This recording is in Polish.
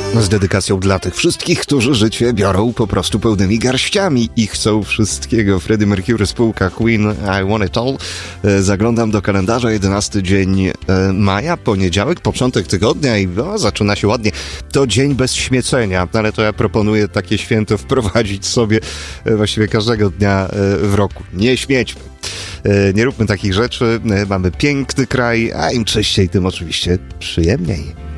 Z dedykacją dla tych wszystkich, którzy życie biorą po prostu pełnymi garściami i chcą wszystkiego. Freddie Mercury, spółka Queen, I Want It All. Zaglądam do kalendarza, 11 dzień maja, poniedziałek, początek tygodnia i zaczyna się ładnie. To dzień bez śmiecenia, ale to ja proponuję takie święto wprowadzić sobie właściwie każdego dnia w roku. Nie śmiećmy. Nie róbmy takich rzeczy. Mamy piękny kraj, a im czyściej, tym oczywiście przyjemniej.